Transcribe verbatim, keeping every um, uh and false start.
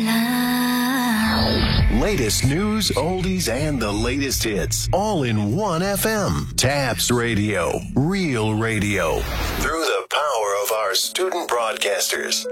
Latest news, oldies, and the latest hits, all in one F M. Taps Radio, real radio, through the power of our student broadcasters.